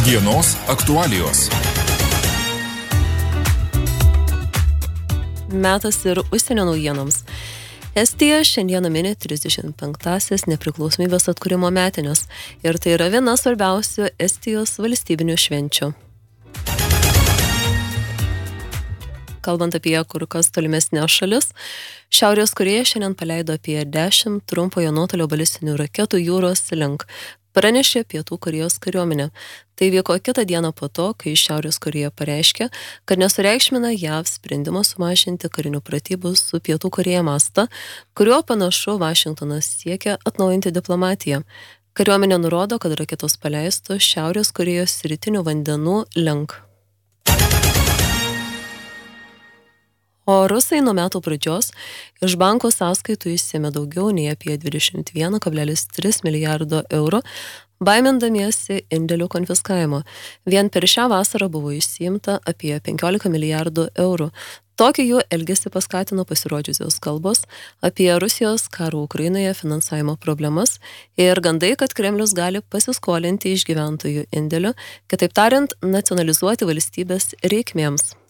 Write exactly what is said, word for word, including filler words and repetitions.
Dienos aktualijos. Metas ir užsienio naujienoms. Estija šiandieną mini trisdešimt penktąsias nepriklausomybės atkūrimo metines ir tai yra viena svarbiausių Estijos valstybinių švenčių. Kalbant apie kur kas tolimesnės šalis, Šiaurės Korėja šiandien paleido apie dešimt trumpojo nuotolio balistinių raketų jūros link, pranešė Pietų Korėjos kariuomenė. Tai vyko kitą dieną po to, kai Šiaurės Korėja pareiškė, kad nesureikšmina J A V sprendimo sumažinti karinių pratybų su Pietų Korėja mastą, kuriuo panašu Vašingtonas siekia atnaujinti diplomatiją. Kariuomenė nurodo, kad raketos paleistų Šiaurės Korėjos rytinių vandenų link. O rusai nuo metų pradžios iš banko sąskaitų išsėmė daugiau nei apie dvidešimt vienas kablelis tris milijardo eurų, baimindamiesi indėlių konfiskavimo. Vien per šią vasarą buvo išsiimta apie penkiolika milijardų eurų. Tokį jų elgesį paskatino pasirodžiusios kalbos apie Rusijos karo Ukrainoje finansavimo problemas ir gandai, kad Kremlius gali pasiskolinti iš gyventojų indėlių, kitaip tariant, nacionalizuoti valstybės reikmėms.